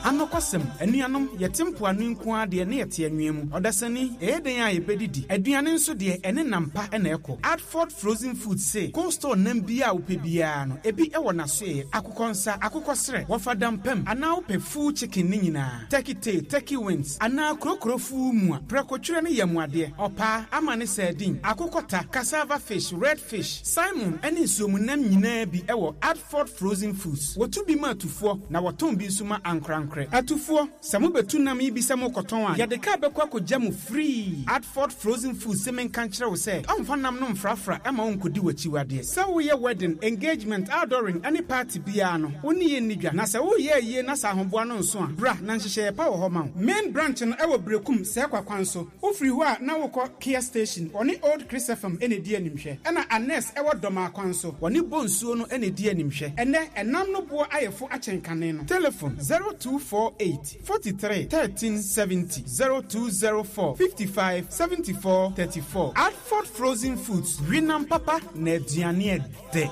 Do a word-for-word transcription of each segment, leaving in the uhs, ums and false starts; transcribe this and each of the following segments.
Anokwasem anuanom yetempo anu nko ade ne yete anwem odasani eden a yebedidi aduane nso de ene nampa ena eko Adford Frozen Food say cold store nam bia opebia no ebi e wona so e akokonsa akokosre wofadam pem ana ope full chicken ni nyina turkey tail turkey wings ana krokro fu mu a prekotwere ne yamuade opa amane sardine akokota cassava fish red fish salmon ene somunam nyina bi e wo Adford Frozen Foods wotu bi ma tufo na woton bi nsuma ankrankre atufo samu betu nam yi bi samu koton a yadeka bekwa ko jamu free Adford Frozen Foods semen kanchre wo say amfa nam no mfrafra ema onkodi wachiwade se wo ye wedding engagement outdooring any party bia no oni ye nidwa na se wo ye ye na sa ahomboa no nso a bra na nhyehyɛ pa wo ho ma main branch no ewo brekum se kwakwan so wo free ho a na wo kɔ Kia station oni Old Chris F M ene di animhwɛ ɛna Anes ewo doma kwan so oni bonsuo no ene di animhwɛ ɛnɛ ɛnam no bo ayefo akyenkane no telephone zero two four eight four three one three seven zero zero two zero four five five seven four three four Adford Frozen Foods winam papa na aduane ede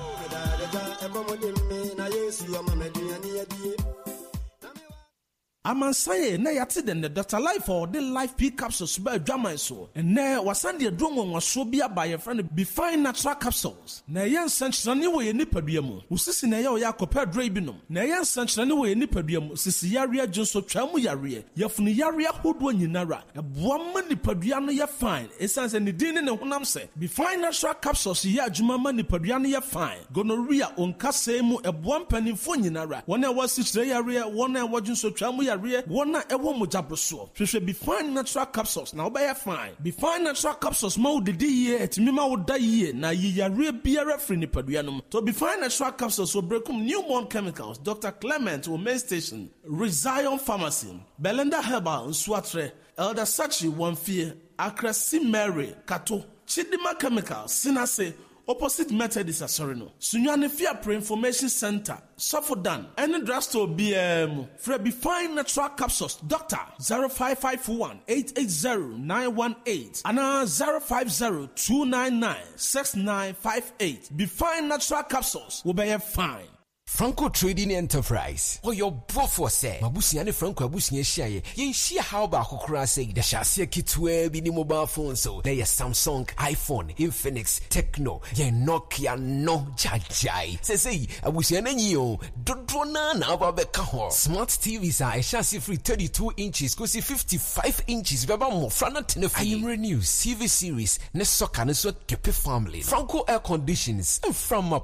Amansaye na yate den the Doctor Life or the life pick capsules by German so and ne wasandi adrongo waso bia by your friend be fine natural capsules na yan sanchane we ni padua mu usisi na ya yakopɛ drai binom na yan sanchane we ni padua mu sisi yare adwonso twamu yare yafunu yare ahodo nyinara eboa mani padua no ya fine esanse ne din ne honam se be fine natural capsules ya adwuma mani padua no ya fine gonorrhea onkase mu eboa mpanimfo nyinara wona wasi kyerɛ yare wona wadwonso twamu Wona ewo mojaboso. Hwehwe be fine natural capsules na obey fine. Be fine natural capsules ma udidi ye etimi ma woda ye na yiyare biara free ni paduanom. To be fine natural capsules will breakum newborn chemicals. Doctor Clement wo main station. Rezion Pharmacy. Belenda Herbal Nswatre. Elder Sachi Wonfie. Akrasi Mary Kato. Chidima Chemicals Sinase. Opposite Methodist Asorino. Sunyane Fia Pre Information Center. Sofodan. Any drugstore B M. Frebi Fine Natural Capsules. Doctor zero five five one eight eight zero nine one eight. Ana zero five zero two nine nine six nine five eight. Be Fine Natural Capsules. Will be fine. Franco Trading Enterprise. Oh, your bofo say. Mabusi ane Franco abusi yeshaye. Yen shia how ba kokura say. The shasiya kitwe bini mobile phone so. There is Samsung, iPhone, Infinix, Tecno, yen Nokia no jajai. Say say abusi ane nyo. Dodrona na ababe kaho. Smart T Vs are a shasi free thirty-two inches. Kosi fifty-five inches. Beba mo frana tenefi. Ayimre News T V series. Ne soka ne so kepe family. Franco Air Conditions. And from